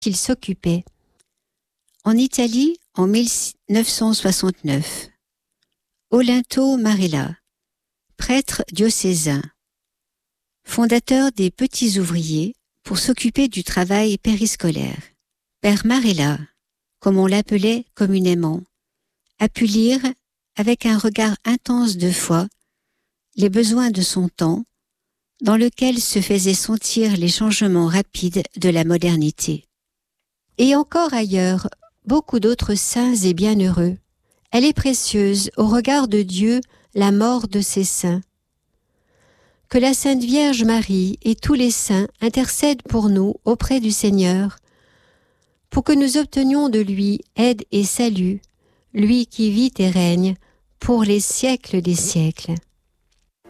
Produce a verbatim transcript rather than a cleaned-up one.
qu'il s'occupait. En Italie, en mille neuf cent soixante-neuf, Olinto Marella, prêtre diocésain, fondateur des Petits Ouvriers pour s'occuper du travail périscolaire. Père Marella, comme on l'appelait communément, a pu lire, avec un regard intense de foi, les besoins de son temps, dans lequel se faisaient sentir les changements rapides de la modernité. Et encore ailleurs, beaucoup d'autres saints et bienheureux. Elle est précieuse au regard de Dieu, la mort de ces saints. Que la Sainte Vierge Marie et tous les saints intercèdent pour nous auprès du Seigneur, pour que nous obtenions de lui aide et salut, lui qui vit et règne pour les siècles des siècles.